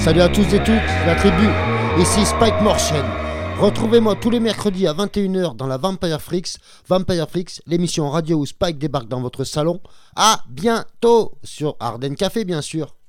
Salut à tous et toutes, la tribu, ici Spike Morchen. Retrouvez-moi tous les mercredis à 21h dans la Vampire Freaks, l'émission radio où Spike débarque dans votre salon. À bientôt sur Arden Café bien sûr.